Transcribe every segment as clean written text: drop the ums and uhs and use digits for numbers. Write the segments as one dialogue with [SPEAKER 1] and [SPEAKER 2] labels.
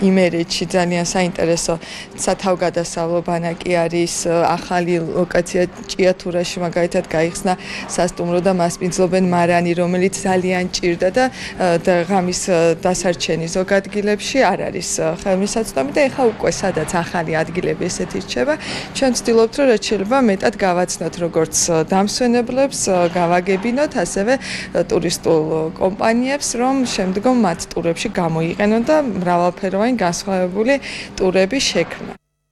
[SPEAKER 1] იმერეთში ძალიან საინტერესო სათავგადასავლო ბანაკი არის, ახალი ლოკაცია ჭიათურაში მაგალითად გაიხსნა სასტუმრო და მასპინძლობენ მარანი, რომელიც ძალიან ჭირდა და ღამის დასარჩენი ზოგ ადგილებში არ არის ხელმისაწვდომი და ეხლა უკვე სადაც ახალი ადგილები ესეთი რჩება, ჩვენ ვცდილობთ რომ რაც შეიძლება მეტად გავაცნოთ როგორც დამსვენებლებს, გავაგებინოთ, ასევე ტურისტულ კომპანიებს, რომ შემდგომ მათ ტურებში გამოიყენონ და მრავალფეროვანი განსხვავებული ტურები შექმნან.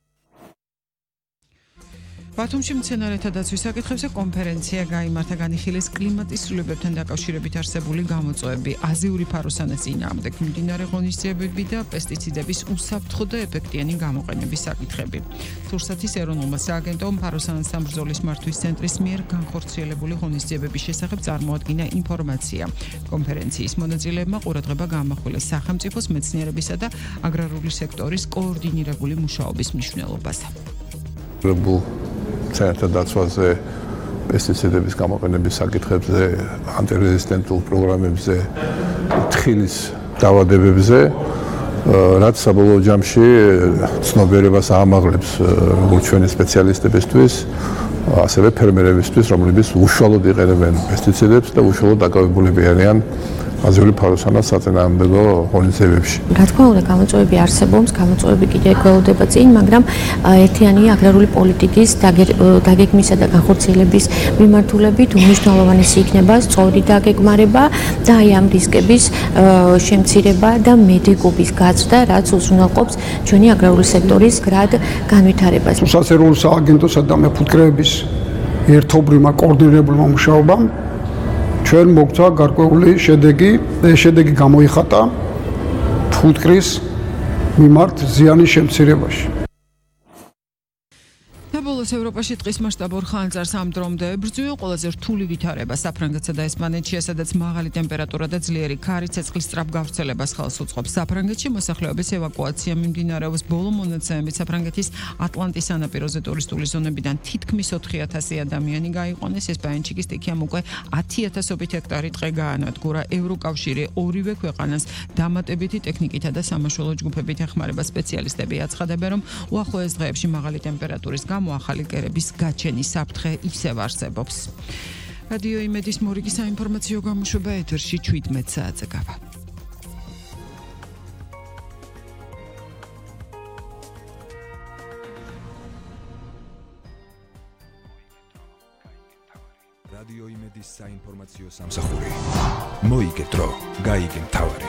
[SPEAKER 2] ბათუმში მცენარეთა დაცვის საკითხებზე კონფერენცია გაიმართა განიხილეს კლიმატის ცვლილებებთან დაკავშირებით არსებული გამოწვევები, აზიური ფაროსანის წინააღმდეგ მიმდინარე ღონისძიებები და პესტიციდების უსაფრთხო და ეფექტიანი გამოყენების საკითხები. თურქეთის ეროვნულმა სააგენტომ ფაროსანის სამბრძოლის მართვის ცენტრის მიერ განხორციელებული ღონისძიებების შესახებ წარმოადგინა ინფორმაცია. კონფერენციის მონაწილეებმა ყურადღება გაამახვილეს სახელმწიფოს მეცნიერებისა და აგრარული სექტორის კოორდინირებული მუშაობის მნიშვნელობაზე.
[SPEAKER 3] მცენარეთა დაცვაზე, პესტიციდების გამოყენების საკითხებზე, ანტირეზისტენტულ პროგრამებზე, თხილის დაავადებებზე, რაც საბოლოო ჯამში ცნობიერებას აამაღლებს როგორც ჩვენი სპეციალისტებისთვის, ასევე ფერმერებისთვის, რომლებიც უშუალოდ იყენებენ პესტიციდებს და უშუალოდ დაკავებულები არიან აზიური ფაროსანას საწინააღმდეგო ღონისძიებებში.
[SPEAKER 4] რა თქმა უნდა, გამოწვევები არსებობს, გამოწვევები კიდევ გველოდება წინ, მაგრამ ერთიანი აგრარული პოლიტიკის დაგეგმისა და განხორციელების მიმართულებით უმნიშვნელოვანესი იქნება სწორი დაგეგმარება და აი ამ რისკების შემცირება და მედიკობის გაცვლა, რაც უზრუნველყოფს ჩვენი აგრარული სექტორის გრად განვითარებას.
[SPEAKER 5] სასერულ სააგენტოსა და მეფუტკრეების ერთობრივმა კოორდინირებულმა მუშაობამ ჩვენ მოგცა გარკვეული შედეგი გამოიხატა ფუტკრის მიმართ ზიანის შემცირებაში.
[SPEAKER 2] ბოლოს ევროპაში ტყის მასშტაბურ ხანძარს ამ დრომდე ებრძვია ყველაზე რთული ვითარება საფრანგეთსა და ესპანეთში, სადაც მაღალი ტემპერატურა და ძლიერი ქარი ცეცხლის სწრაფ გავრცელებას ხელს უწყობს. საფრანგეთში მოსახლეობის ევაკუაცია მიმდინარეობს. ბოლო მონაცემებით საფრანგეთის ატლანტის სანაპიროზე ტურისტული ზონებიდან თითქმის 4000 ადამიანი გაიყვანეს. ესპანეთში კი სტიქიამ უკვე 10000-ობით ჰექტარი ტყე გაანადგურა. ევროკავშირი ორივე ქვეყანას დამატებითი ტექნიკითა და სამაშველო ჯგუფებით ეხმარება. სპეციალისტები აცხადებენ, რომ უახლოეს დღეებში მაღალი ტემპერატურის გამო ახალი კერების გაჩენის საფრთხე ისევ არსებობს. რადიო იმედის მორიგი საინფორმაციო გამოშვება ეთერში 17 საათზე გავა.
[SPEAKER 6] რადიო იმედის საინფორმაციო სამსახური. მოიგეთ დრო, გაიგე მთავარი.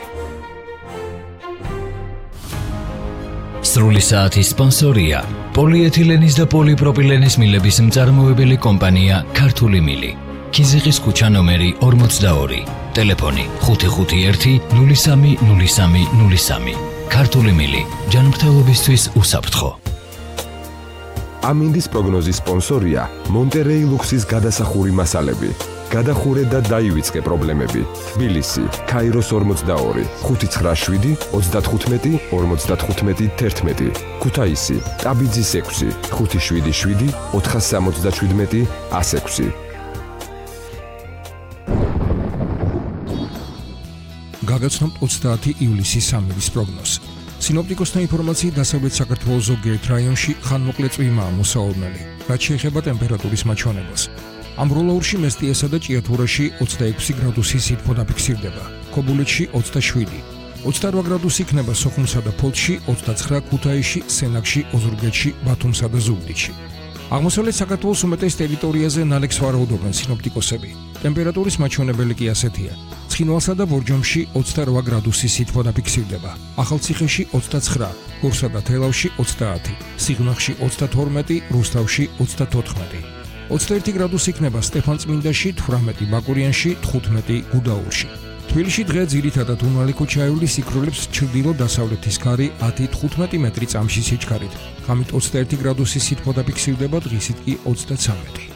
[SPEAKER 7] სრული საათის სპონსორია პოლიეთილენის და პოლიპროპილენის მილების მწარმოებელი კომპანია ქართული მილი. ქიზიყის ქუჩა ნომერი 42, ტელეფონი 551 03 03 03. ქართული მილი, ჯანმრთელობისთვის უსაფრთხო.
[SPEAKER 6] ამინდის პროგნოზის სპონსორია მონტერეი ლუქსის გადასახური მასალები. გადახურე და დაივიწყე პრობლემები. თბილისი, ქაიროს 42, 597 35 55 11. ქუთაისი, ტაბიძის 6, 577 477 106.
[SPEAKER 8] გაგაცნობთ 30 ივლისის სამების პროგნოზი. სინოპტიკოსთა ინფორმაციით დასავლეთ საქართველოს ზოგიერთ რაიონში ხანმოკლე წვიმაა მოსავალმელი, რაც შეეხება ტემპერატურის მაჩვენებას. ამბროლაურში, მესტიესა და ჭიათურაში 26 გრადუსი სითბო დაფიქსირდება, ქობულეთში 27, 28 გრადუსი იქნება სოხუმსა და ფოთში, 29 ქუთაისში, სენაკში, ოზურგეთში, ბათუმსა და ზუგდიდში. აღმოსავლეთ საქართველოს უმეტეს ტერიტორიაზე ნალექს ვარაუდობენ სინოპტიკოსები. ტემპერატურის მაჩვენებელი კი ასეთია: ცხინვალსა და ბორჯომში 28 გრადუსი სითბო დაფიქსირდება, ახალციხეში 29, გორსა და თელავში 30, სიღნაღში 32, რუსთავში 34. 21 გრადუსი იქნება სტეფანწმინდაში, 18 ბაკურიანში, 15 გუდაურში. თბილისში დღე ძირითადად უნვალი ქუჩაეული სიქროლებს ჩრდილო-დასავლეთის ქარი 10-15 მეტრი წამში სიჩქარით. ღამით 21 გრადუსი სითბო დაფიქსირდება, დღისით კი 33.